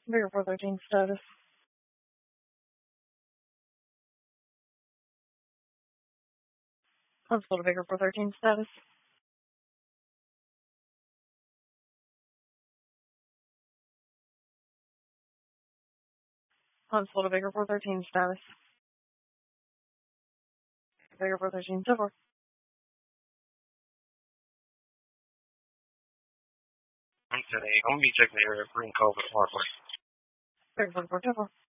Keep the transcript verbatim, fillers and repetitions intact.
Bigger four thirteen status. Constable to Bigger four thirteen status. Constable to Bigger four thirteen status. Bigger four thirteen four. I'm today. I'm gonna be checking the area for Green Cove at Parkway. Bigger four four four.